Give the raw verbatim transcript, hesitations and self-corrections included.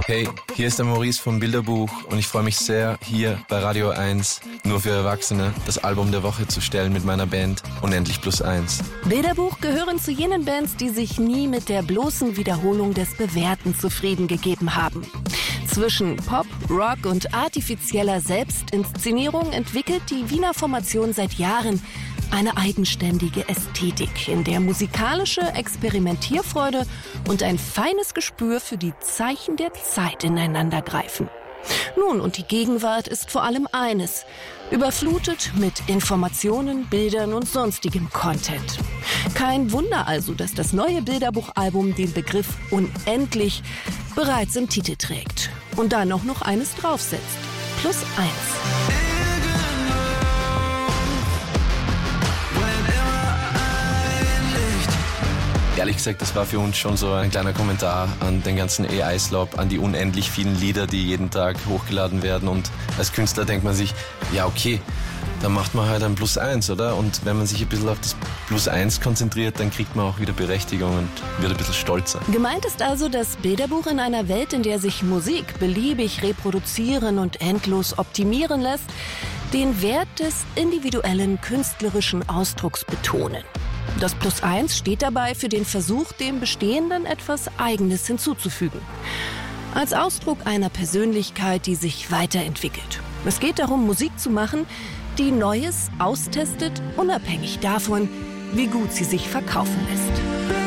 Hey, hier ist der Maurice vom Bilderbuch und ich freue mich sehr, hier bei Radio eins, nur für Erwachsene, das Album der Woche zu stellen mit meiner Band Unendlich Plus eins. Bilderbuch gehören zu jenen Bands, die sich nie mit der bloßen Wiederholung des Bewährten zufrieden gegeben haben. Zwischen Pop, Rock und artifizieller Selbstinszenierung entwickelt die Wiener Formation seit Jahren eine eigenständige Ästhetik, in der musikalische Experimentierfreude und ein feines Gespür für die Zeichen der Zeit ineinander greifen. Nun, und die Gegenwart ist vor allem eines: überflutet mit Informationen, Bildern und sonstigem Content. Kein Wunder also, dass das neue Bilderbuchalbum den Begriff unendlich bereits im Titel trägt. Und dann auch noch eines draufsetzt: Plus eins. Ehrlich gesagt, das war für uns schon so ein kleiner Kommentar an den ganzen A I-Slop, an die unendlich vielen Lieder, die jeden Tag hochgeladen werden. Und als Künstler denkt man sich, ja okay, dann macht man halt ein Plus eins, oder? Und wenn man sich ein bisschen auf das Plus eins konzentriert, dann kriegt man auch wieder Berechtigung und wird ein bisschen stolzer. Gemeint ist also das Bilderbuch in einer Welt, in der sich Musik beliebig reproduzieren und endlos optimieren lässt, den Wert des individuellen künstlerischen Ausdrucks betonen. Das Plus eins steht dabei für den Versuch, dem Bestehenden etwas Eigenes hinzuzufügen. Als Ausdruck einer Persönlichkeit, die sich weiterentwickelt. Es geht darum, Musik zu machen, die Neues austestet, unabhängig davon, wie gut sie sich verkaufen lässt.